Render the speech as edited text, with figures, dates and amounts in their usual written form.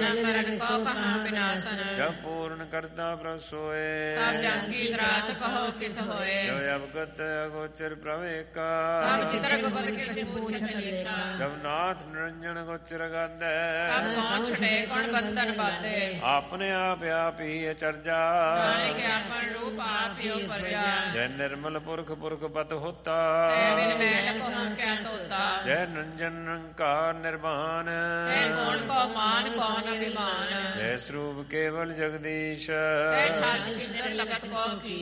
जन्म मरण को कहाँ विनाशन। जब पूर्ण करता प्रभ सोए तब जन की त्रास कहो किस होए। जो अवगत अगोचर प्रवेका तब चित्र गुप्त किस पूछत लेखा। जब नाथ निरंजन गोचर गाधे तब कौन छुटे कौन बंधन बाधे। अपने आप ही चर्जा नानक आपन रूप आप ही प्रजा। जय निर्मल पुरख पुरख पत होता बिन मैल को हम क्या तोता। जय निरंजन निरंकार निर्वाण कौन को मान कौन अभिमान। जय स्वरूप केवल जगदीश छाल सिंदूर लगत को की।